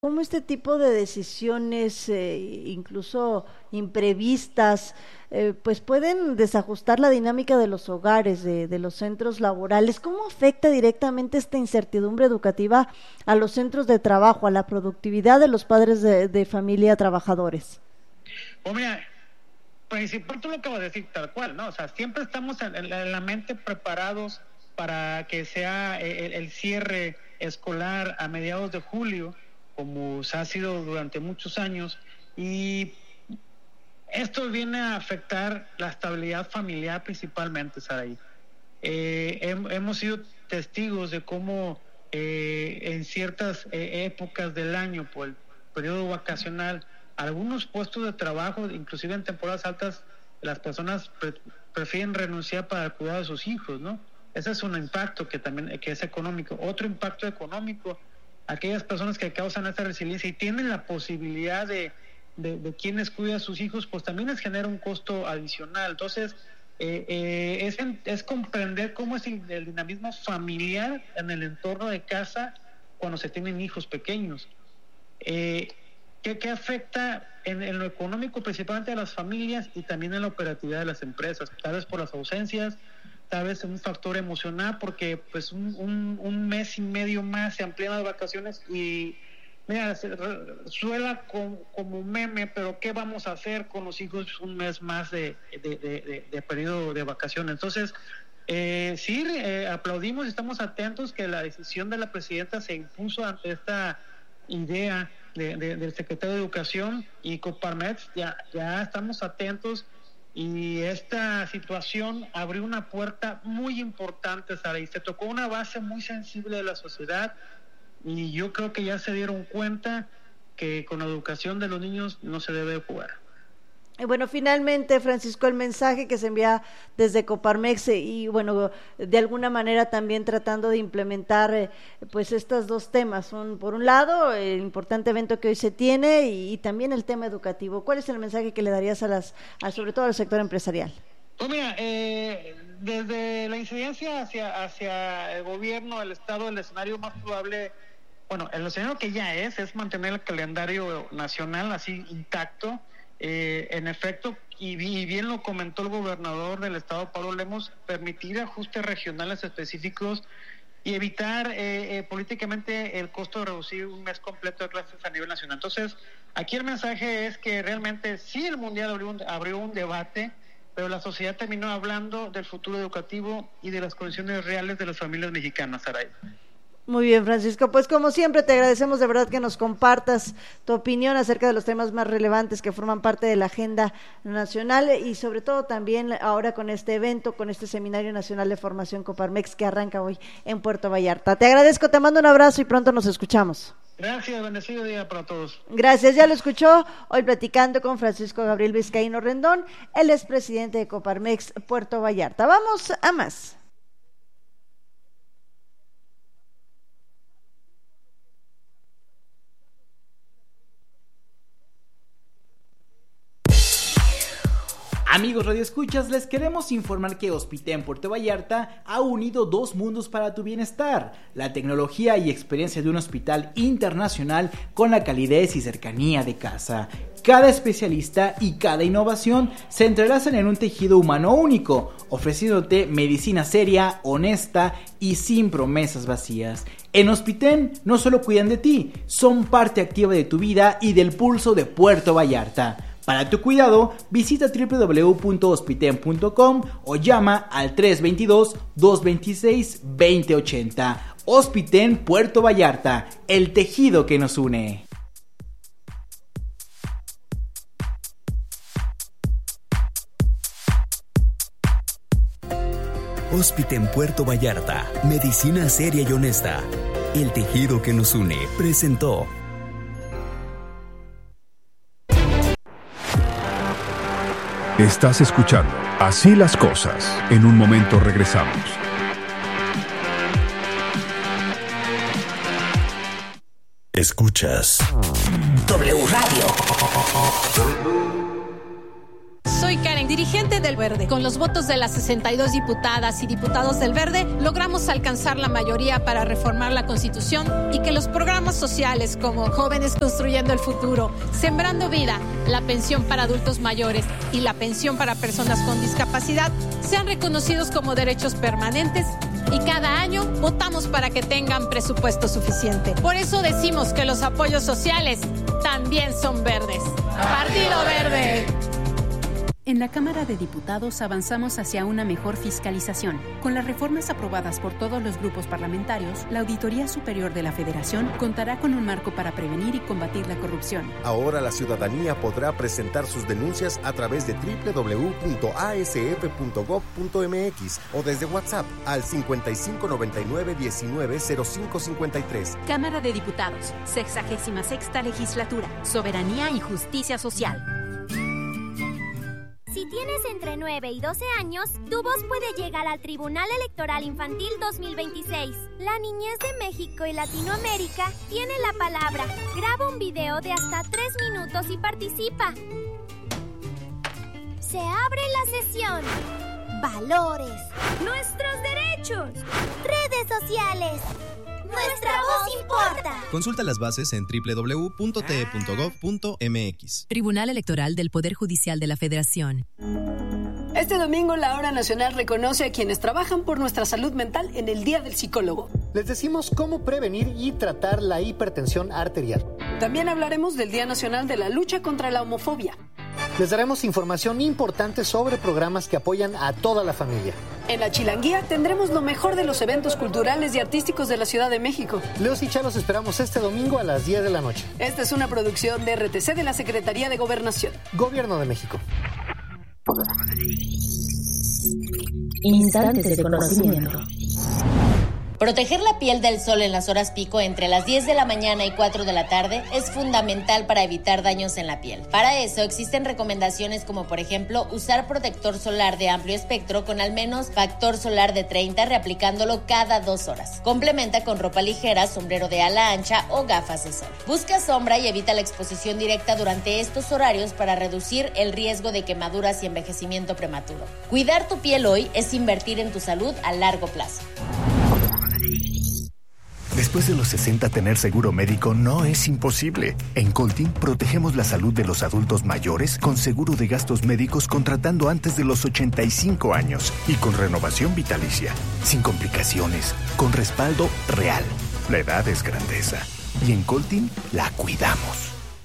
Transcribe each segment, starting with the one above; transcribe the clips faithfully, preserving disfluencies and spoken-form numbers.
cómo este tipo de decisiones, eh, incluso imprevistas, eh, pues pueden desajustar la dinámica de los hogares, de, de los centros laborales. ¿Cómo afecta directamente esta incertidumbre educativa a los centros de trabajo, a la productividad de los padres de, de familia trabajadores? Pues mira, principal tú lo acabas de decir tal cual, ¿no? O sea, siempre estamos en, en, la, en la mente preparados para que sea el, el cierre escolar a mediados de julio, como se ha sido durante muchos años, y esto viene a afectar la estabilidad familiar principalmente, Saraí. Eh, hem, hemos sido testigos de cómo eh, en ciertas eh, épocas del año, por el periodo vacacional, algunos puestos de trabajo, inclusive en temporadas altas, las personas pre- prefieren renunciar para el cuidado de sus hijos, ¿no? Ese es un impacto que también que es económico. Otro impacto económico, aquellas personas que causan esta resiliencia y tienen la posibilidad de, de, de quienes cuidan a sus hijos, pues también les genera un costo adicional. Entonces, eh, eh, es, es comprender cómo es el, el dinamismo familiar en el entorno de casa cuando se tienen hijos pequeños. Eh, ¿qué, ¿Qué afecta en, en lo económico principalmente a las familias y también en la operatividad de las empresas? Tal vez por las ausencias, tal vez un factor emocional, porque pues un, un, un mes y medio más se amplían las vacaciones y mira, se, suena con, como meme, pero ¿qué vamos a hacer con los hijos un mes más de, de, de, de, de periodo de vacaciones? Entonces, eh, sí, eh, aplaudimos y estamos atentos que la decisión de la presidenta se impuso ante esta idea de, de, del secretario de Educación y Coparmex, ya, ya estamos atentos. Y esta situación abrió una puerta muy importante, Sara, y se tocó una base muy sensible de la sociedad, y yo creo que ya se dieron cuenta que con la educación de los niños no se debe jugar. Y bueno, finalmente, Francisco, el mensaje que se envía desde Coparmex y bueno, de alguna manera también tratando de implementar eh, pues estos dos temas, un, por un lado el importante evento que hoy se tiene y, y también el tema educativo. ¿Cuál es el mensaje que le darías a las, a, sobre todo al sector empresarial? Pues mira, eh, desde la incidencia hacia, hacia el gobierno, el Estado, el escenario más probable, bueno, el escenario que ya es, es mantener el calendario nacional así intacto. Eh, en efecto, y, y bien lo comentó el gobernador del estado, Pablo Lemos, permitir ajustes regionales específicos y evitar eh, eh, políticamente el costo de reducir un mes completo de clases a nivel nacional. Entonces, aquí el mensaje es que realmente sí el Mundial abrió un, abrió un debate, pero la sociedad terminó hablando del futuro educativo y de las condiciones reales de las familias mexicanas, Saray. Muy bien, Francisco, pues como siempre te agradecemos de verdad que nos compartas tu opinión acerca de los temas más relevantes que forman parte de la agenda nacional y sobre todo también ahora con este evento, con este Seminario Nacional de Formación Coparmex que arranca hoy en Puerto Vallarta. Te agradezco, te mando un abrazo y pronto nos escuchamos. Gracias, bendecido día para todos. Gracias, ya lo escuchó, hoy platicando con Francisco Gabriel Vizcaíno Rendón, el expresidente de Coparmex Puerto Vallarta. Vamos a más. Amigos radioescuchas, les queremos informar que Hospiten Puerto Vallarta ha unido dos mundos para tu bienestar: la tecnología y experiencia de un hospital internacional con la calidez y cercanía de casa. Cada especialista y cada innovación se entrelazan en un tejido humano único, ofreciéndote medicina seria, honesta y sin promesas vacías. En Hospiten no solo cuidan de ti, son parte activa de tu vida y del pulso de Puerto Vallarta. Para tu cuidado, visita doble u doble u doble u punto hospiten punto com o llama al tres dos dos, dos dos seis, dos cero ocho cero. Hospiten Puerto Vallarta, el tejido que nos une. Hospiten Puerto Vallarta, medicina seria y honesta, el tejido que nos une, presentó. Estás escuchando Así las cosas. En un momento regresamos. Escuchas W Radio. Soy Soy Karen, dirigente del Verde. Con los votos de las sesenta y dos diputadas y diputados del Verde, logramos alcanzar la mayoría para reformar la Constitución y que los programas sociales como Jóvenes Construyendo el Futuro, Sembrando Vida, la pensión para adultos mayores y la pensión para personas con discapacidad sean reconocidos como derechos permanentes, y cada año votamos para que tengan presupuesto suficiente. Por eso decimos que los apoyos sociales también son verdes. ¡Partido Verde! En la Cámara de Diputados avanzamos hacia una mejor fiscalización. Con las reformas aprobadas por todos los grupos parlamentarios, la Auditoría Superior de la Federación contará con un marco para prevenir y combatir la corrupción. Ahora la ciudadanía podrá presentar sus denuncias a través de doble u doble u doble u punto a s f punto gob punto m x o desde WhatsApp al cincuenta y cinco noventa y nueve diecinueve cero cinco cincuenta y tres. Cámara de Diputados, sexagésima sexta Legislatura, Soberanía y Justicia Social. Si tienes entre nueve y doce años, tu voz puede llegar al Tribunal Electoral Infantil dos mil veintiséis. La niñez de México y Latinoamérica tiene la palabra. Graba un video de hasta tres minutos y participa. Se abre la sesión. Valores. Nuestros derechos. Redes sociales. Nuestra voz importa. Consulta las bases en doble u doble u doble u punto t e punto gob punto m x. Tribunal Electoral del Poder Judicial de la Federación. Este domingo la Hora Nacional reconoce a quienes trabajan por nuestra salud mental en el Día del Psicólogo. Les decimos cómo prevenir y tratar la hipertensión arterial. También hablaremos del Día Nacional de la Lucha contra la Homofobia. Les daremos información importante sobre programas que apoyan a toda la familia. En la Chilanguía tendremos lo mejor de los eventos culturales y artísticos de la Ciudad de México. Leos y Cha los esperamos este domingo a las diez de la noche. Esta es una producción de R T C de la Secretaría de Gobernación. Gobierno de México. Instantes de conocimiento. Proteger la piel del sol en las horas pico entre las diez de la mañana y cuatro de la tarde es fundamental para evitar daños en la piel. Para eso existen recomendaciones como por ejemplo usar protector solar de amplio espectro con al menos factor solar de treinta, reaplicándolo cada dos horas. Complementa con ropa ligera, sombrero de ala ancha o gafas de sol. Busca sombra y evita la exposición directa durante estos horarios para reducir el riesgo de quemaduras y envejecimiento prematuro. Cuidar tu piel hoy es invertir en tu salud a largo plazo. Después de los sesenta, tener seguro médico no es imposible. En Coltin protegemos la salud de los adultos mayores con seguro de gastos médicos contratando antes de los ochenta y cinco años y con renovación vitalicia, sin complicaciones, con respaldo real. La edad es grandeza y en Coltin la cuidamos.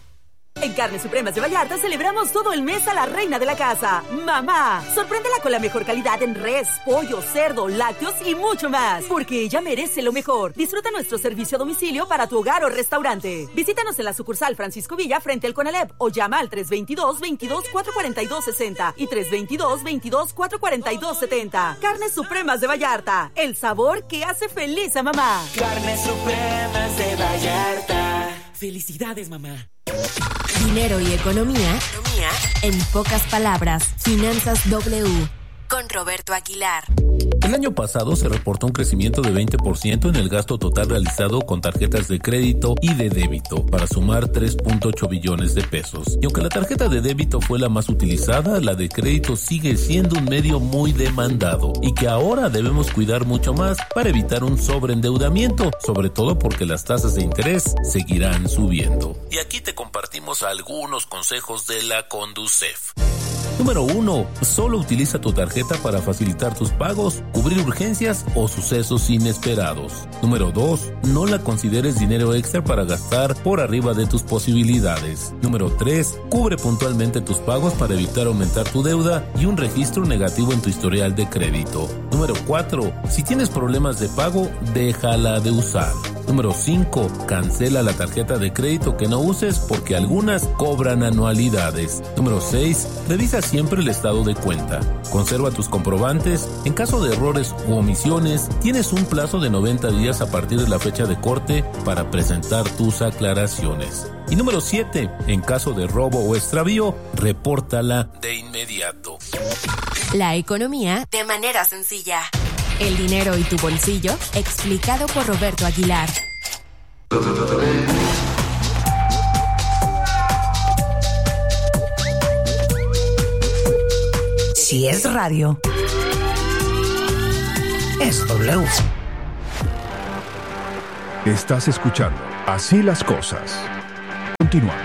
En Carnes Supremas de Vallarta celebramos todo el mes a la reina de la casa, mamá. Sorpréndela con la mejor calidad en res, pollo, cerdo, lácteos y mucho más, porque ella merece lo mejor. Disfruta nuestro servicio a domicilio para tu hogar o restaurante. Visítanos en la sucursal Francisco Villa frente al Conalep o llama al tres veintidós, veintidós, cuatrocientos cuarenta y dos, sesenta y tres veintidós, veintidós, cuatrocientos cuarenta y dos, setenta. Carnes Supremas de Vallarta, el sabor que hace feliz a mamá. Carnes Supremas de Vallarta. Felicidades, mamá. Dinero y economía, economía en pocas palabras. Finanzas W con Roberto Aguilar. El año pasado se reportó un crecimiento de veinte por ciento en el gasto total realizado con tarjetas de crédito y de débito, para sumar tres punto ocho billones de pesos. Y aunque la tarjeta de débito fue la más utilizada, la de crédito sigue siendo un medio muy demandado y que ahora debemos cuidar mucho más para evitar un sobreendeudamiento, sobre todo porque las tasas de interés seguirán subiendo. Y aquí te compartimos algunos consejos de la Conducef. Número uno. Solo utiliza tu tarjeta para facilitar tus pagos, cubrir urgencias o sucesos inesperados. Número dos. No la consideres dinero extra para gastar por arriba de tus posibilidades. Número tres. Cubre puntualmente tus pagos para evitar aumentar tu deuda y un registro negativo en tu historial de crédito. Número cuatro. Si tienes problemas de pago, déjala de usar. Número cinco. Cancela la tarjeta de crédito que no uses porque algunas cobran anualidades. Número seis. Revisa siempre el estado de cuenta. Conserva tus comprobantes. En caso de errores u omisiones, tienes un plazo de noventa días a partir de la fecha de corte para presentar tus aclaraciones. Y número siete. En caso de robo o extravío, repórtala de inmediato. La economía de manera sencilla. El dinero y tu bolsillo, explicado por Roberto Aguilar. Si es radio, es W. Estás escuchando Así las Cosas. Continuamos.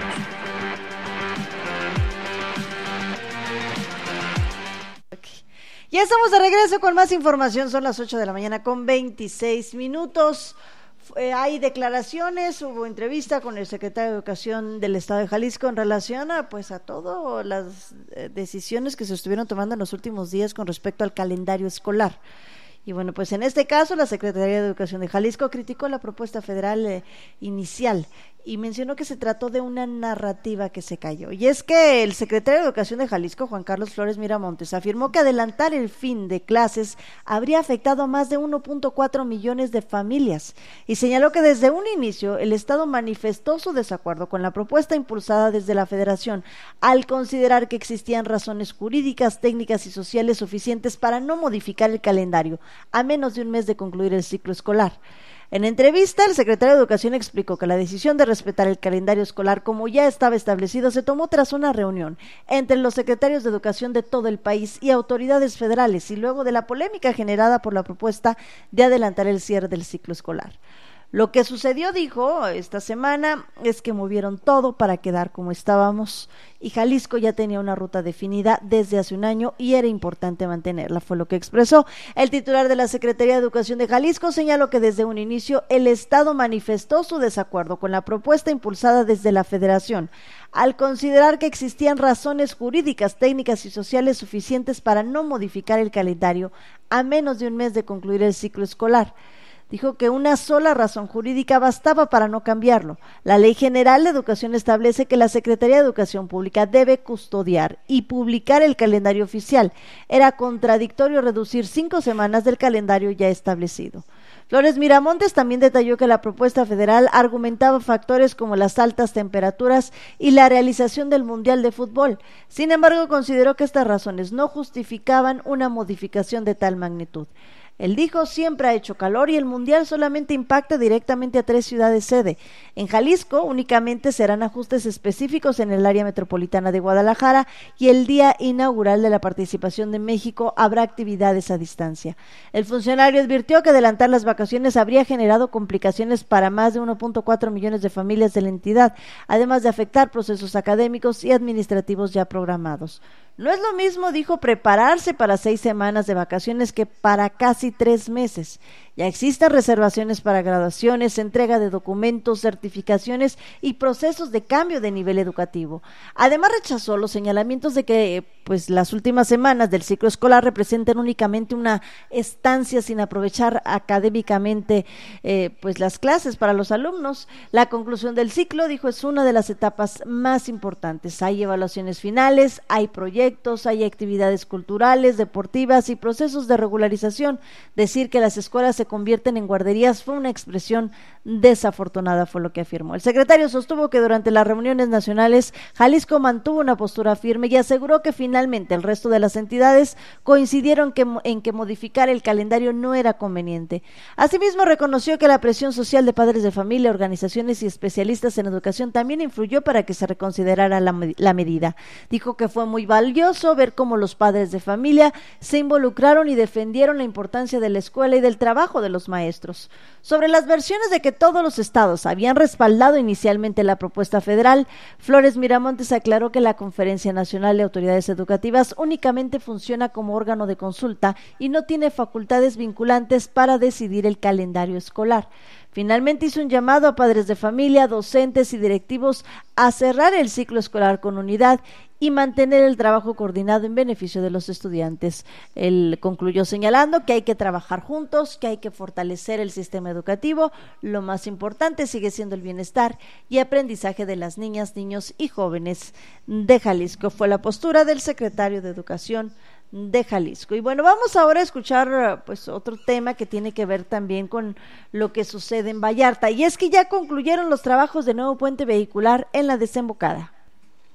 Ya estamos de regreso con más información, son las ocho de la mañana con veintiséis minutos. Eh, hay declaraciones, hubo entrevista con el secretario de Educación del Estado de Jalisco en relación a pues a todas las eh, decisiones que se estuvieron tomando en los últimos días con respecto al calendario escolar. Y bueno, pues en este caso la Secretaría de Educación de Jalisco criticó la propuesta federal eh, inicial y mencionó que se trató de una narrativa que se cayó. Y es que el secretario de Educación de Jalisco, Juan Carlos Flores Miramontes, afirmó que adelantar el fin de clases habría afectado a más de uno punto cuatro millones de familias y señaló que desde un inicio el Estado manifestó su desacuerdo con la propuesta impulsada desde la Federación al considerar que existían razones jurídicas, técnicas y sociales suficientes para no modificar el calendario a menos de un mes de concluir el ciclo escolar. En entrevista, el secretario de Educación explicó que la decisión de respetar el calendario escolar como ya estaba establecido se tomó tras una reunión entre los secretarios de Educación de todo el país y autoridades federales y luego de la polémica generada por la propuesta de adelantar el cierre del ciclo escolar. Lo que sucedió, dijo, esta semana es que movieron todo para quedar como estábamos y Jalisco ya tenía una ruta definida desde hace un año y era importante mantenerla, fue lo que expresó. El titular de la Secretaría de Educación de Jalisco señaló que desde un inicio el Estado manifestó su desacuerdo con la propuesta impulsada desde la Federación, al considerar que existían razones jurídicas, técnicas y sociales suficientes para no modificar el calendario a menos de un mes de concluir el ciclo escolar. Dijo que una sola razón jurídica bastaba para no cambiarlo. La Ley General de Educación establece que la Secretaría de Educación Pública debe custodiar y publicar el calendario oficial. Era contradictorio reducir cinco semanas del calendario ya establecido. Flores Miramontes también detalló que la propuesta federal argumentaba factores como las altas temperaturas y la realización del Mundial de Fútbol. Sin embargo, consideró que estas razones no justificaban una modificación de tal magnitud. Él dijo, siempre ha hecho calor y el Mundial solamente impacta directamente a tres ciudades sede. En Jalisco únicamente serán ajustes específicos en el área metropolitana de Guadalajara y el día inaugural de la participación de México habrá actividades a distancia. El funcionario advirtió que adelantar las vacaciones habría generado complicaciones para más de uno punto cuatro millones de familias de la entidad, además de afectar procesos académicos y administrativos ya programados. No es lo mismo, dijo, prepararse para seis semanas de vacaciones que para casi tres meses. Ya existen reservaciones para graduaciones, entrega de documentos, certificaciones y procesos de cambio de nivel educativo. Además, rechazó los señalamientos de que pues las últimas semanas del ciclo escolar representan únicamente una estancia sin aprovechar académicamente eh, pues las clases para los alumnos. La conclusión del ciclo, dijo, es una de las etapas más importantes. Hay evaluaciones finales, hay proyectos, hay actividades culturales, deportivas y procesos de regularización. Decir que las escuelas se convierten en guarderías fue una expresión desafortunada, fue lo que afirmó. El secretario sostuvo que durante las reuniones nacionales Jalisco mantuvo una postura firme y aseguró que finalmente el resto de las entidades coincidieron que, en que modificar el calendario no era conveniente. Asimismo, reconoció que la presión social de padres de familia, organizaciones y especialistas en educación también influyó para que se reconsiderara la, la medida. Dijo que fue muy valioso ver cómo los padres de familia se involucraron y defendieron la importancia de la escuela y del trabajo de los maestros. Sobre las versiones de que todos los estados habían respaldado inicialmente la propuesta federal, Flores Miramontes aclaró que la Conferencia Nacional de Autoridades Educativas únicamente funciona como órgano de consulta y no tiene facultades vinculantes para decidir el calendario escolar. Finalmente hizo un llamado a padres de familia, docentes y directivos a cerrar el ciclo escolar con unidad y mantener el trabajo coordinado en beneficio de los estudiantes. Él concluyó señalando que hay que trabajar juntos, que hay que fortalecer el sistema educativo. Lo más importante sigue siendo el bienestar y aprendizaje de las niñas, niños y jóvenes de Jalisco. Fue la postura del secretario de Educación de Jalisco. Y bueno, vamos ahora a escuchar pues otro tema que tiene que ver también con lo que sucede en Vallarta, y es que ya concluyeron los trabajos de nuevo puente vehicular en la desembocada.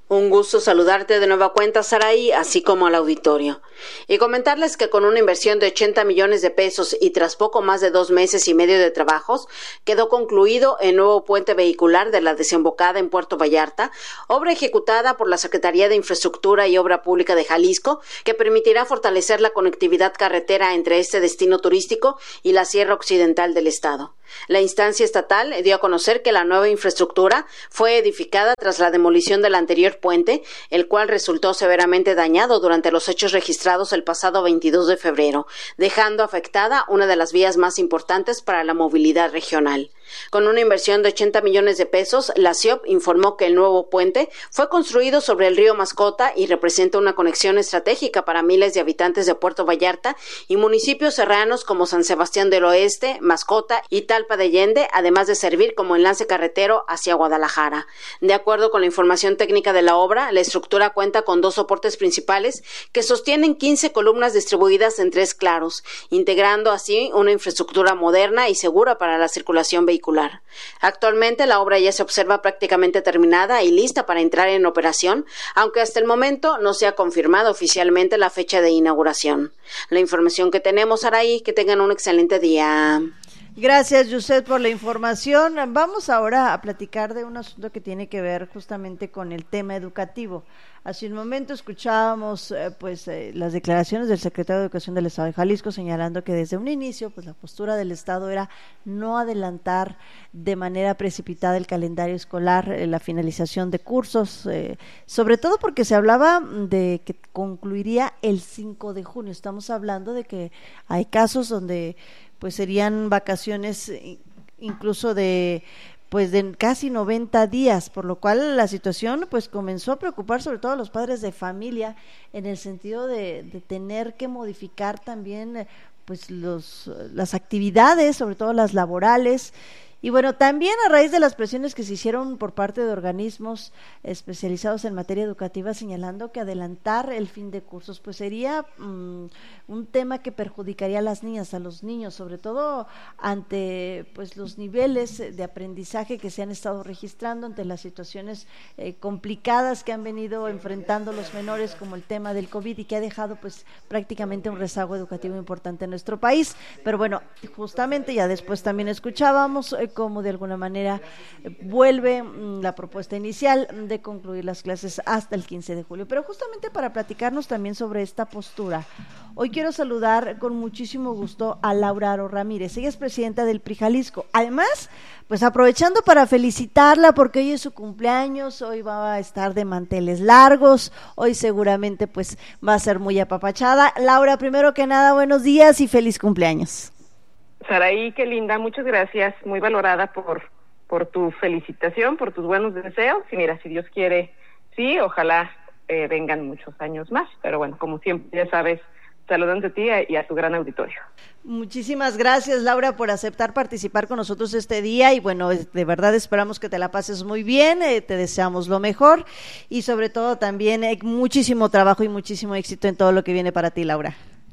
Un gusto saludarte de nueva cuenta, Saraí, así como al auditorio. Y comentarles que con una inversión de ochenta millones de pesos y tras poco más de dos meses y medio de trabajos, quedó concluido el nuevo puente vehicular de la desembocada en Puerto Vallarta, obra ejecutada por la Secretaría de Infraestructura y Obra Pública de Jalisco, que permitirá fortalecer la conectividad carretera entre este destino turístico y la Sierra Occidental del estado. La instancia estatal dio a conocer que la nueva infraestructura fue edificada tras la demolición del anterior puente, el cual resultó severamente dañado durante los hechos registrados el pasado veintidós de febrero, dejando afectada una de las vías más importantes para la movilidad regional. Con una inversión de ochenta millones de pesos, la C I O P informó que el nuevo puente fue construido sobre el río Mascota y representa una conexión estratégica para miles de habitantes de Puerto Vallarta y municipios serranos como San Sebastián del Oeste, Mascota y Talpa de Allende, además de servir como enlace carretero hacia Guadalajara. De acuerdo con la información técnica de la obra, la estructura cuenta con dos soportes principales que sostienen quince columnas distribuidas en tres claros, integrando así una infraestructura moderna y segura para la circulación vehicular. Actualmente la obra ya se observa prácticamente terminada y lista para entrar en operación, aunque hasta el momento no se ha confirmado oficialmente la fecha de inauguración. La información que tenemos, Araí, que tengan un excelente día. Gracias, Yuset, por la información. Vamos ahora a platicar de un asunto que tiene que ver justamente con el tema educativo. Hace un momento escuchábamos eh, pues eh, las declaraciones del secretario de Educación del Estado de Jalisco señalando que desde un inicio pues la postura del Estado era no adelantar de manera precipitada el calendario escolar, eh, la finalización de cursos, eh, sobre todo porque se hablaba de que concluiría el cinco de junio. Estamos hablando de que hay casos donde pues serían vacaciones incluso de pues de casi noventa días, por lo cual la situación pues comenzó a preocupar sobre todo a los padres de familia en el sentido de, de tener que modificar también pues los las actividades, sobre todo las laborales. Y bueno, también a raíz de las presiones que se hicieron por parte de organismos especializados en materia educativa, señalando que adelantar el fin de cursos pues sería um, un tema que perjudicaría a las niñas, a los niños, sobre todo ante pues los niveles de aprendizaje que se han estado registrando, ante las situaciones eh, complicadas que han venido enfrentando los menores, como el tema del COVID, y que ha dejado pues prácticamente un rezago educativo importante en nuestro país. Pero bueno, justamente ya después también escuchábamos eh, cómo de alguna manera eh, vuelve mm, la propuesta inicial de concluir las clases hasta el quince de julio. Pero justamente para platicarnos también sobre esta postura, hoy quiero saludar con muchísimo gusto a Laura Aro Ramírez. Ella es presidenta del P R I Jalisco. Además, pues aprovechando para felicitarla porque hoy es su cumpleaños, hoy va a estar de manteles largos, hoy seguramente pues va a ser muy apapachada. Laura, primero que nada, buenos días y feliz cumpleaños. Saraí, qué linda, muchas gracias, muy valorada por por tu felicitación, por tus buenos deseos, y mira, si Dios quiere, sí, ojalá eh, vengan muchos años más, pero bueno, como siempre, ya sabes, saludando a ti y a tu gran auditorio. Muchísimas gracias, Laura, por aceptar participar con nosotros este día, y bueno, de verdad esperamos que te la pases muy bien, eh, te deseamos lo mejor, y sobre todo también eh, muchísimo trabajo y muchísimo éxito en todo lo que viene para ti, Laura.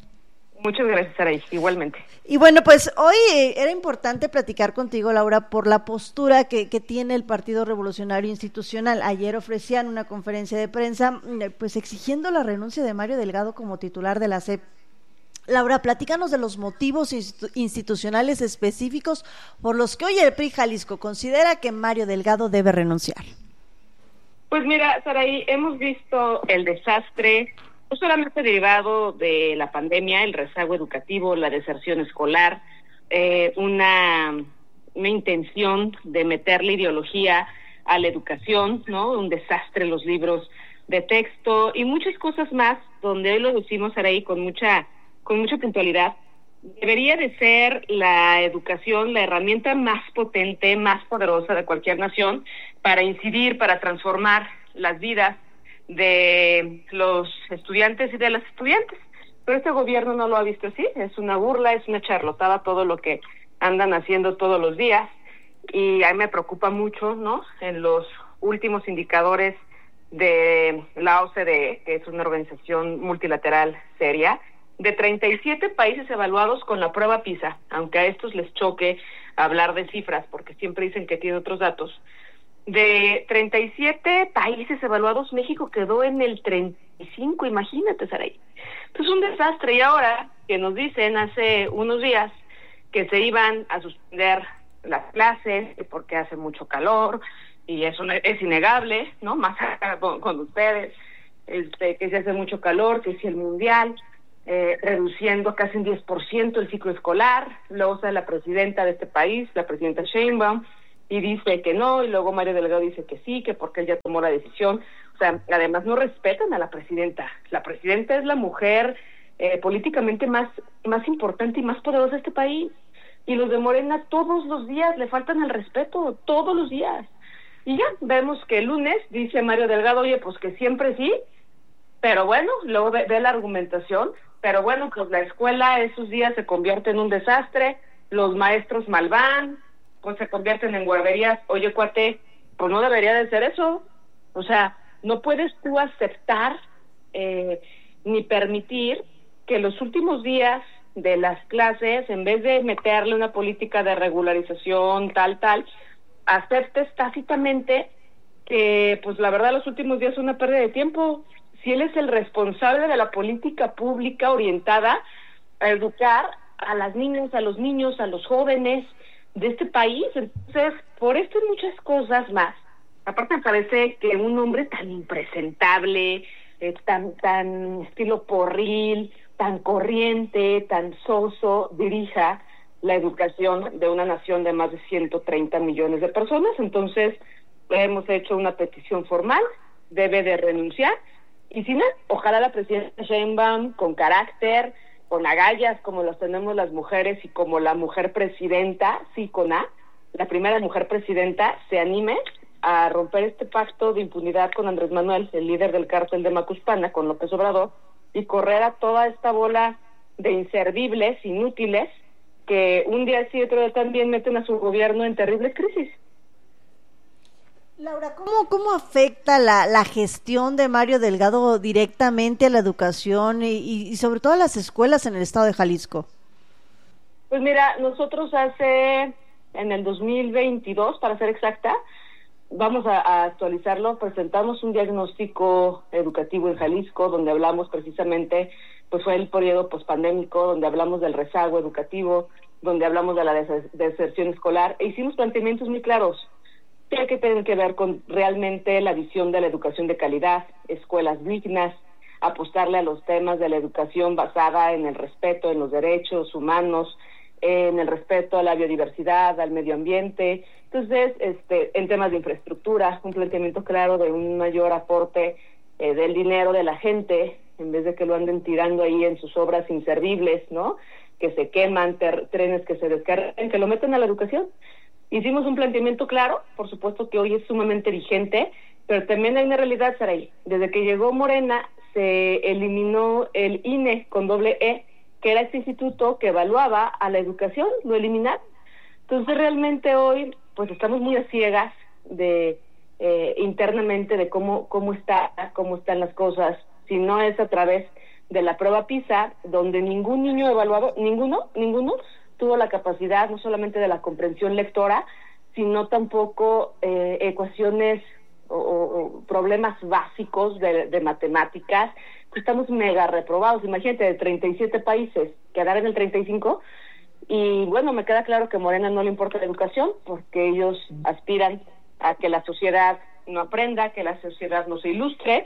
Muchas gracias, Saraí, igualmente. Y bueno, pues hoy eh, era importante platicar contigo, Laura, por la postura que, que tiene el Partido Revolucionario Institucional. Ayer ofrecían una conferencia de prensa, pues exigiendo la renuncia de Mario Delgado como titular de la S E P. Laura, platícanos de los motivos institucionales específicos por los que hoy el P R I Jalisco considera que Mario Delgado debe renunciar. Pues mira, Saraí, hemos visto el desastre no solamente derivado de la pandemia, el rezago educativo, la deserción escolar, eh, una, una intención de meterle ideología a la educación, ¿no? Un desastre los libros de texto y muchas cosas más, donde hoy lo decimos, Saraí, con mucha, con mucha puntualidad. Debería de ser la educación la herramienta más potente, más poderosa de cualquier nación para incidir, para transformar las vidas de los estudiantes y de las estudiantes, pero este gobierno no lo ha visto así, es una burla, es una charlotada todo lo que andan haciendo todos los días, y a mí me preocupa mucho, ¿no? En los últimos indicadores de la O C D E, que es una organización multilateral seria, de treinta y siete países evaluados con la prueba PISA, aunque a estos les choque hablar de cifras, porque siempre dicen que tienen otros datos, de treinta y siete países evaluados, México quedó en el treinta y cinco, imagínate, Saray. Pues un desastre. Y ahora que nos dicen hace unos días que se iban a suspender las clases porque hace mucho calor, y eso es innegable, ¿no? Más acá con, con ustedes, este, que se hace mucho calor, que si el mundial, eh, reduciendo casi un diez por ciento el ciclo escolar. Luego sale la presidenta de este país, la presidenta Sheinbaum, y dice que no, y luego Mario Delgado dice que sí, que porque él ya tomó la decisión. O sea, además no respetan a la presidenta. La presidenta es la mujer eh, políticamente más, más importante y más poderosa de este país. Y los de Morena todos los días le faltan el respeto, todos los días. Y ya, vemos que el lunes dice Mario Delgado, oye, pues que siempre sí, pero bueno, luego ve, ve la argumentación, pero bueno, pues la escuela esos días se convierte en un desastre, los maestros mal van, pues se convierten en guarderías. Oye, cuate, pues no debería de ser eso. O sea, no puedes tú aceptar eh, ni permitir que los últimos días de las clases, en vez de meterle una política de regularización, tal, tal, aceptes tácitamente que, pues la verdad, los últimos días son una pérdida de tiempo. Si él es el responsable de la política pública orientada a educar a las niñas, a los niños, a los jóvenes de este país, entonces, por esto y muchas cosas más. Aparte me parece que un hombre tan impresentable, eh, tan, tan estilo porril, tan corriente, tan soso, dirija la educación de una nación de más de ciento treinta millones de personas. Entonces, hemos hecho una petición formal, debe de renunciar, y si no, ojalá la presidenta Sheinbaum, con carácter, con agallas como las tenemos las mujeres y como la mujer presidenta, sí, con A, la primera mujer presidenta, se anime a romper este pacto de impunidad con Andrés Manuel, el líder del cártel de Macuspana, con López Obrador, y correr a toda esta bola de inservibles, inútiles, que un día sí y otro día también meten a su gobierno en terribles crisis. Laura, ¿cómo, cómo afecta la, la gestión de Mario Delgado directamente a la educación y, y sobre todo a las escuelas en el estado de Jalisco? Pues mira, nosotros hace, en el dos mil veintidós, para ser exacta, vamos a, a actualizarlo, presentamos un diagnóstico educativo en Jalisco, donde hablamos precisamente, pues fue el periodo pospandémico, donde hablamos del rezago educativo, donde hablamos de la des- deserción escolar, e hicimos planteamientos muy claros que tienen que ver con realmente la visión de la educación de calidad, escuelas dignas, apostarle a los temas de la educación basada en el respeto, en los derechos humanos, en el respeto a la biodiversidad, al medio ambiente. Entonces, este, en temas de infraestructura, un planteamiento claro de un mayor aporte eh, del dinero de la gente, en vez de que lo anden tirando ahí en sus obras inservibles, ¿no? Que se queman, ter- trenes que se descargan, que lo meten a la educación. Hicimos un planteamiento claro, por supuesto que hoy es sumamente vigente, pero también hay una realidad, Saray. Desde que llegó Morena, se eliminó el I N E con doble E, que era este instituto que evaluaba a la educación, lo eliminaron. Entonces realmente hoy, pues estamos muy a ciegas de eh, internamente de cómo cómo está, cómo están las cosas, si no es a través de la prueba PISA, donde ningún niño evaluado, ninguno, ninguno tuvo la capacidad no solamente de la comprensión lectora, sino tampoco eh, ecuaciones o, o problemas básicos de, de matemáticas. Estamos mega reprobados. Imagínate, de treinta y siete países, quedar en el treinta y cinco, y bueno, me queda claro que a Morena no le importa la educación, porque ellos aspiran a que la sociedad no aprenda, que la sociedad no se ilustre,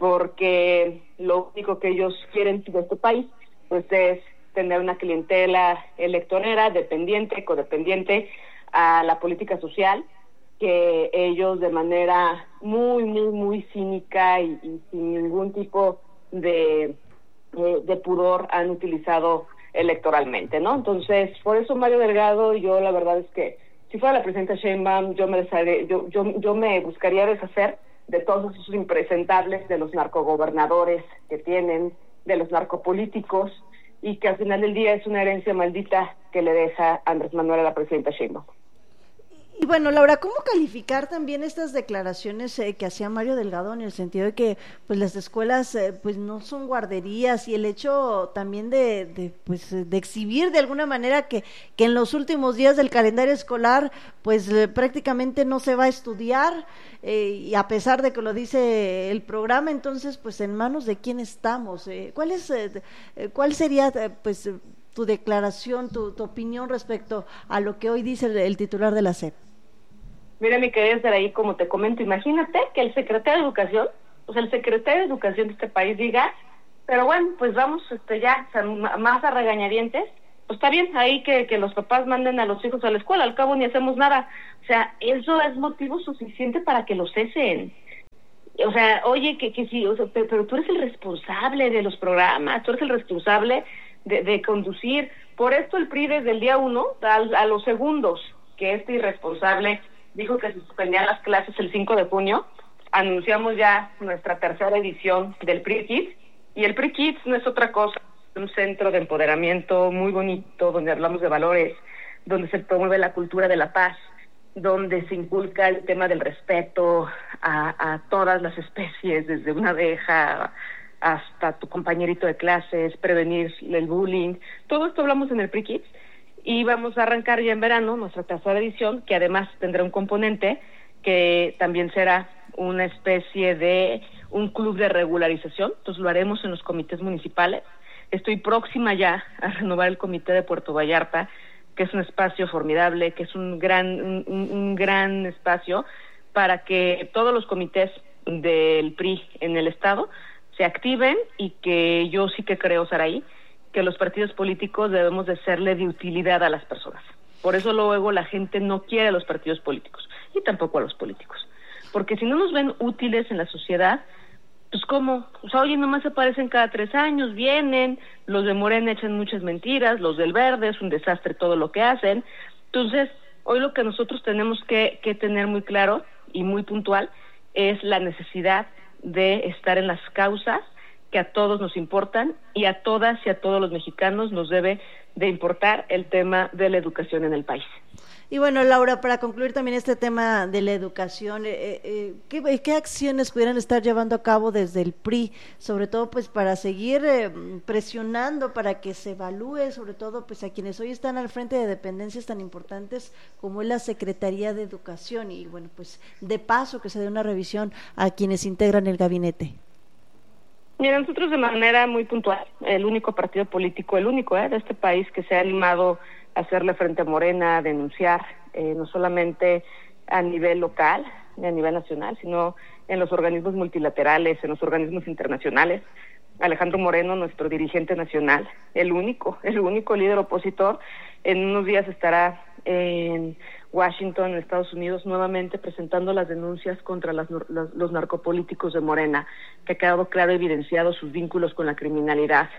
porque lo único que ellos quieren de este país, pues es tener una clientela electorera, dependiente, codependiente a la política social, que ellos de manera muy, muy, muy cínica y, y sin ningún tipo de, de, de pudor han utilizado electoralmente, ¿no? Entonces, por eso Mario Delgado, yo la verdad es que si fuera la presidenta Sheinbaum, yo me desharé, yo, yo, yo me buscaría deshacer de todos esos impresentables, de los narcogobernadores que tienen, de los narcopolíticos, y que al final del día es una herencia maldita que le deja Andrés Manuel a la presidenta Sheinbaum. Y bueno, Laura, ¿cómo calificar también estas declaraciones eh, que hacía Mario Delgado en el sentido de que pues las escuelas eh, pues no son guarderías y el hecho también de, de pues de exhibir de alguna manera que, que en los últimos días del calendario escolar pues eh, prácticamente no se va a estudiar eh, y a pesar de que lo dice el programa, entonces pues en manos de quién estamos? Eh, ¿Cuál es eh, cuál sería eh, pues tu declaración, tu, tu opinión respecto a lo que hoy dice el, el titular de la S E P? Mira, mi querida Saraí, como te comento, imagínate que el secretario de Educación, o sea, el secretario de Educación de este país diga, pero bueno, pues vamos este ya, o sea, más a regañadientes, pues está bien, ahí que, que los papás manden a los hijos a la escuela, al cabo ni hacemos nada. O sea, eso es motivo suficiente para que los cesen. O sea, oye, que, que sí, o sea, pero, pero tú eres el responsable de los programas, tú eres el responsable de, de conducir. Por esto el P R I desde el día uno, a, a los segundos que este irresponsable dijo que se suspendían las clases el cinco de junio, anunciamos ya nuestra tercera edición del P R I Kids, y el P R I Kids no es otra cosa, un centro de empoderamiento muy bonito, donde hablamos de valores, donde se promueve la cultura de la paz, donde se inculca el tema del respeto a, a todas las especies, desde una abeja hasta tu compañerito de clases, prevenir el bullying. Todo esto hablamos en el P R I Kids, y vamos a arrancar ya en verano nuestra tercera edición, que además tendrá un componente que también será una especie de un club de regularización. Entonces lo haremos en los comités municipales. Estoy próxima ya a renovar el comité de Puerto Vallarta, que es un espacio formidable, que es un gran un, un gran espacio para que todos los comités del P R I en el estado se activen, y que yo sí que creo, Saraí, que los partidos políticos debemos de serle de utilidad a las personas. Por eso luego la gente no quiere a los partidos políticos, y tampoco a los políticos. Porque si no nos ven útiles en la sociedad, pues ¿cómo? O sea, oye, nomás aparecen cada tres años, vienen, los de Morena echan muchas mentiras, los del Verde es un desastre todo lo que hacen. Entonces, hoy lo que nosotros tenemos que, que tener muy claro y muy puntual es la necesidad de estar en las causas que a todos nos importan, y a todas y a todos los mexicanos nos debe de importar el tema de la educación en el país. Y bueno, Laura, para concluir también este tema de la educación, eh, eh, ¿qué, ¿qué acciones pudieran estar llevando a cabo desde el P R I, sobre todo pues para seguir eh, presionando para que se evalúe, sobre todo pues a quienes hoy están al frente de dependencias tan importantes como es la Secretaría de Educación, y bueno, pues de paso que se dé una revisión a quienes integran el gabinete? Mira, nosotros de manera muy puntual, el único partido político, el único eh, de este país que se ha animado a hacerle frente a Morena, a denunciar, eh, no solamente a nivel local ni a nivel nacional, sino en los organismos multilaterales, en los organismos internacionales. Alejandro Moreno, nuestro dirigente nacional, el único, el único líder opositor, en unos días estará en Washington, en Estados Unidos, nuevamente presentando las denuncias contra las, los, los narcopolíticos de Morena, que ha quedado claro evidenciado sus vínculos con la criminalidad.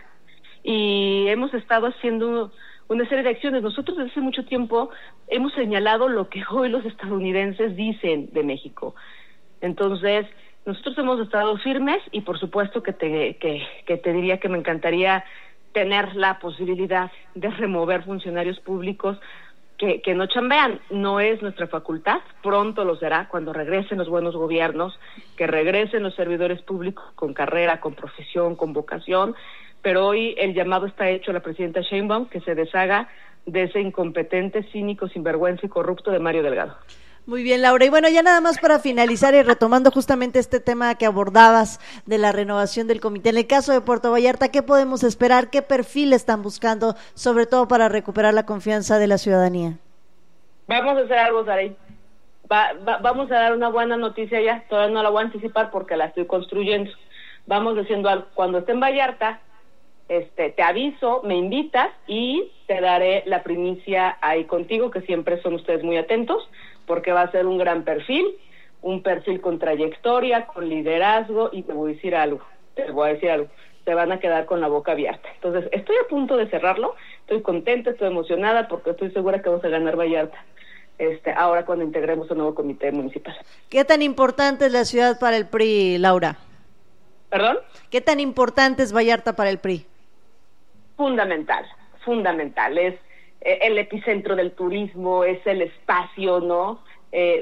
Y hemos estado haciendo una serie de acciones. Nosotros desde hace mucho tiempo hemos señalado lo que hoy los estadounidenses dicen de México. Entonces, nosotros hemos estado firmes, y por supuesto que te, que, que te diría que me encantaría tener la posibilidad de remover funcionarios públicos que, que no chambean. No es nuestra facultad, pronto lo será cuando regresen los buenos gobiernos, que regresen los servidores públicos con carrera, con profesión, con vocación, pero hoy el llamado está hecho a la presidenta Sheinbaum, que se deshaga de ese incompetente, cínico, sinvergüenza y corrupto de Mario Delgado. Muy bien, Laura. Y bueno, ya nada más para finalizar y retomando justamente este tema que abordabas de la renovación del comité. En el caso de Puerto Vallarta, ¿qué podemos esperar? ¿Qué perfil están buscando, sobre todo para recuperar la confianza de la ciudadanía? Vamos a hacer algo, Saray. Va, va, vamos a dar una buena noticia ya. Todavía no la voy a anticipar porque la estoy construyendo. Vamos diciendo algo. Cuando esté en Vallarta, este, te aviso, me invitas y te daré la primicia ahí contigo, que siempre son ustedes muy atentos, porque va a ser un gran perfil, un perfil con trayectoria, con liderazgo, y te voy a decir algo, te voy a decir algo, te van a quedar con la boca abierta. Entonces, estoy a punto de cerrarlo, estoy contenta, estoy emocionada, porque estoy segura que vamos a ganar Vallarta, este, ahora cuando integremos el nuevo comité municipal. ¿Qué tan importante es la ciudad para el P R I, Laura? ¿Perdón? ¿Qué tan importante es Vallarta para el P R I? Fundamental, fundamental, es el epicentro del turismo, es el espacio, ¿no?, eh,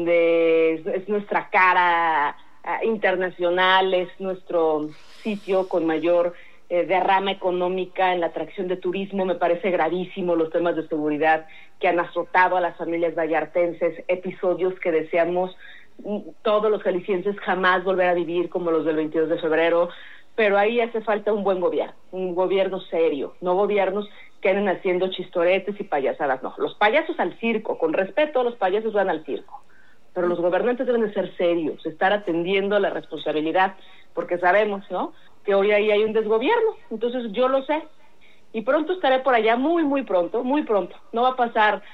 donde es, es nuestra cara uh, internacional, es nuestro sitio con mayor eh, derrama económica en la atracción de turismo. Me parece gravísimo los temas de seguridad que han azotado a las familias vallartenses, episodios que deseamos todos los jaliscienses jamás volver a vivir, como los del veintidós de febrero, pero ahí hace falta un buen gobierno, un gobierno serio, no gobiernos que anden haciendo chistoretes y payasadas, no, los payasos al circo, con respeto, los payasos van al circo, pero los gobernantes deben de ser serios, estar atendiendo la responsabilidad, porque sabemos, ¿no?, que hoy ahí hay un desgobierno, entonces yo lo sé, y pronto estaré por allá, muy, muy pronto, muy pronto, no va a pasar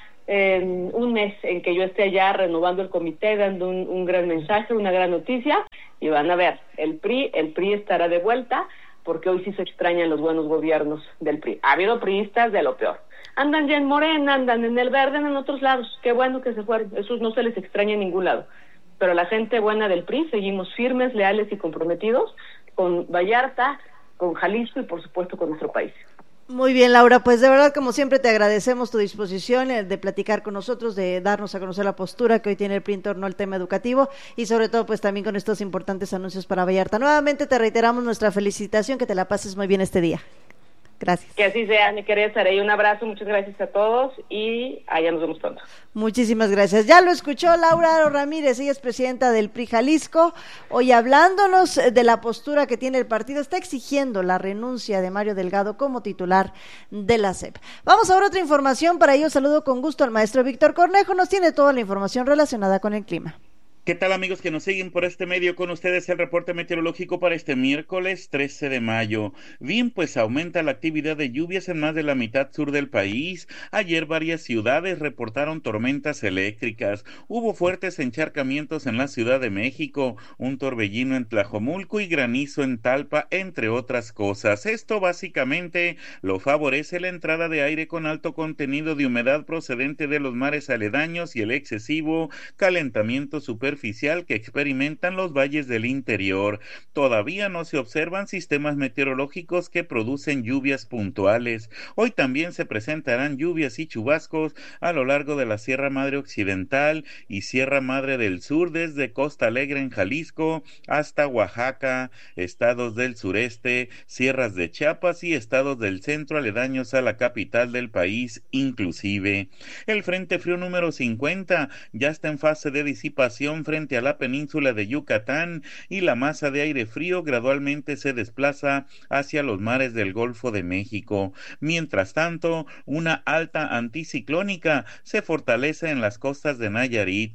en un mes en que yo esté allá renovando el comité, dando un, un gran mensaje, una gran noticia, y van a ver, el P R I, el P R I estará de vuelta, porque hoy sí se extrañan los buenos gobiernos del P R I. Ha habido priistas de lo peor. Andan ya en Morena, andan en el Verde, en otros lados. Qué bueno que se fueron, esos no se les extraña en ningún lado. Pero la gente buena del P R I, seguimos firmes, leales y comprometidos con Vallarta, con Jalisco y por supuesto con nuestro país. Muy bien, Laura, pues de verdad, como siempre, te agradecemos tu disposición eh, de platicar con nosotros, de darnos a conocer la postura que hoy tiene el P R I en torno al tema educativo y sobre todo, pues también con estos importantes anuncios para Vallarta. Nuevamente te reiteramos nuestra felicitación, que te la pases muy bien este día. Gracias. Que así sea, mi querida Saray, un abrazo, muchas gracias a todos y allá nos vemos pronto. Muchísimas gracias. Ya lo escuchó Laura Ramírez, ella es presidenta del P R I Jalisco, hoy hablándonos de la postura que tiene el partido, está exigiendo la renuncia de Mario Delgado como titular de la S E P. Vamos ahora a otra información, para ello saludo con gusto al maestro Víctor Cornejo, nos tiene toda la información relacionada con el clima. ¿Qué tal, amigos que nos siguen por este medio? Con ustedes el reporte meteorológico para este miércoles trece de mayo. Bien, pues aumenta la actividad de lluvias en más de la mitad sur del país. Ayer varias ciudades reportaron tormentas eléctricas. Hubo fuertes encharcamientos en la Ciudad de México, un torbellino en Tlajomulco y granizo en Talpa, entre otras cosas. Esto básicamente lo favorece la entrada de aire con alto contenido de humedad procedente de los mares aledaños y el excesivo calentamiento superficial que experimentan los valles del interior. Todavía no se observan sistemas meteorológicos que producen lluvias puntuales. Hoy también se presentarán lluvias y chubascos a lo largo de la Sierra Madre Occidental y Sierra Madre del Sur, desde Costa Alegre en Jalisco hasta Oaxaca, estados del sureste, sierras de Chiapas y estados del centro aledaños a la capital del país inclusive. El Frente Frío número cincuenta ya está en fase de disipación frente a la península de Yucatán y la masa de aire frío gradualmente se desplaza hacia los mares del Golfo de México. Mientras tanto, una alta anticiclónica se fortalece en las costas de Nayarit.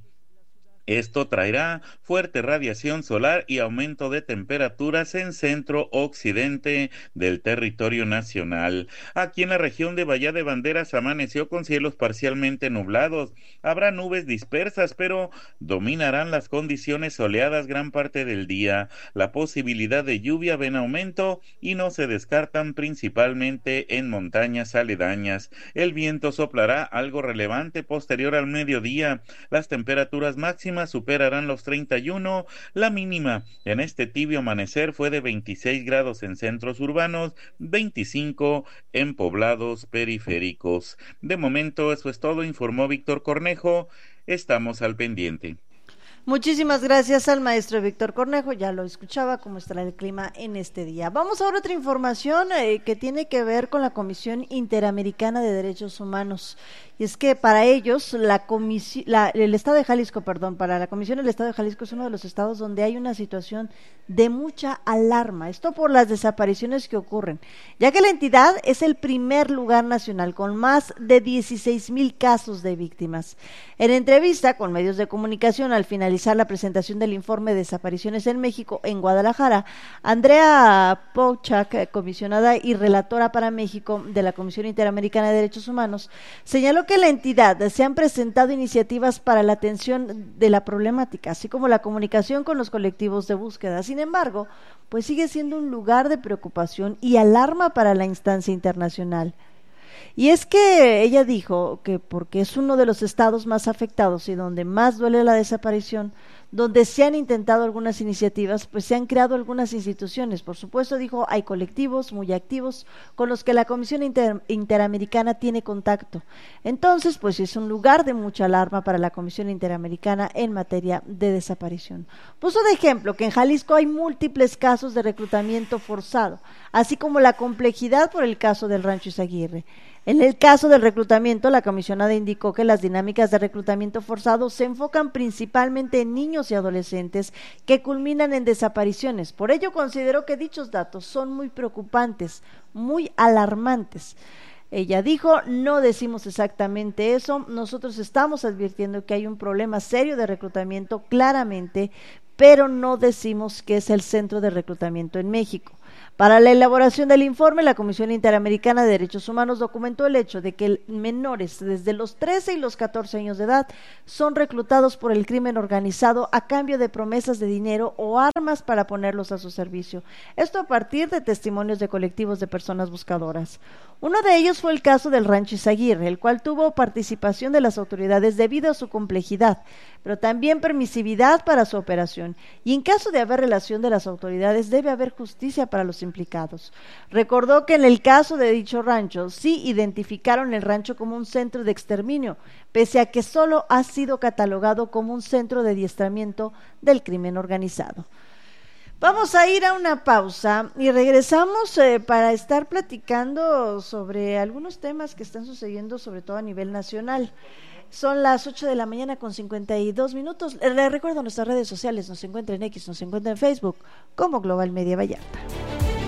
Esto traerá fuerte radiación solar y aumento de temperaturas en centro-occidente del territorio nacional. Aquí en la región de Bahía de Banderas amaneció con cielos parcialmente nublados. Habrá nubes dispersas, pero dominarán las condiciones soleadas gran parte del día. La posibilidad de lluvia va en aumento y no se descartan principalmente en montañas aledañas. El viento soplará algo relevante posterior al mediodía. Las temperaturas máximas superarán los treinta y uno, la mínima en este tibio amanecer fue de veintiséis grados en centros urbanos, veinticinco en poblados periféricos. De momento eso es todo, informó Víctor Cornejo, estamos al pendiente. Muchísimas gracias al maestro Víctor Cornejo, ya lo escuchaba cómo estará el clima en este día. Vamos a otra información eh, que tiene que ver con la Comisión Interamericana de Derechos Humanos. Y es que para ellos, la comisión, la, el Estado de Jalisco, perdón, para la Comisión el Estado de Jalisco es uno de los estados donde hay una situación de mucha alarma, esto por las desapariciones que ocurren, ya que la entidad es el primer lugar nacional con más de dieciséis mil casos de víctimas. En entrevista con medios de comunicación al finalizar la presentación del informe de desapariciones en México en Guadalajara, Andrea Pouchak, comisionada y relatora para México de la Comisión Interamericana de Derechos Humanos, señaló que la entidad se han presentado iniciativas para la atención de la problemática, así como la comunicación con los colectivos de búsqueda. Sin embargo, pues sigue siendo un lugar de preocupación y alarma para la instancia internacional. Y es que ella dijo que porque es uno de los estados más afectados y donde más duele la desaparición, donde se han intentado algunas iniciativas, pues se han creado algunas instituciones. Por supuesto, dijo, hay colectivos muy activos con los que la Comisión Inter- Interamericana tiene contacto. Entonces, pues es un lugar de mucha alarma para la Comisión Interamericana en materia de desaparición. Puso de ejemplo que en Jalisco hay múltiples casos de reclutamiento forzado, así como la complejidad por el caso del Rancho Izaguirre. En el caso del reclutamiento, la comisionada indicó que las dinámicas de reclutamiento forzado se enfocan principalmente en niños y adolescentes que culminan en desapariciones. Por ello, consideró que dichos datos son muy preocupantes, muy alarmantes. Ella dijo, no decimos exactamente eso, nosotros estamos advirtiendo que hay un problema serio de reclutamiento claramente, pero no decimos que es el centro de reclutamiento en México. Para la elaboración del informe, la Comisión Interamericana de Derechos Humanos documentó el hecho de que menores desde los trece y los catorce años de edad son reclutados por el crimen organizado a cambio de promesas de dinero o armas para ponerlos a su servicio. Esto a partir de testimonios de colectivos de personas buscadoras. Uno de ellos fue el caso del Rancho Izaguirre, el cual tuvo participación de las autoridades debido a su complejidad, pero también permisividad para su operación. Y en caso de haber relación de las autoridades, debe haber justicia para los implicados. Recordó que en el caso de dicho rancho, sí identificaron el rancho como un centro de exterminio, pese a que solo ha sido catalogado como un centro de adiestramiento del crimen organizado. Vamos a ir a una pausa y regresamos eh, para estar platicando sobre algunos temas que están sucediendo, sobre todo a nivel nacional. Son las ocho de la mañana con cincuenta y dos minutos. Les recuerdo nuestras redes sociales, nos encuentran en X, nos encuentran en Facebook como Global Media Vallarta.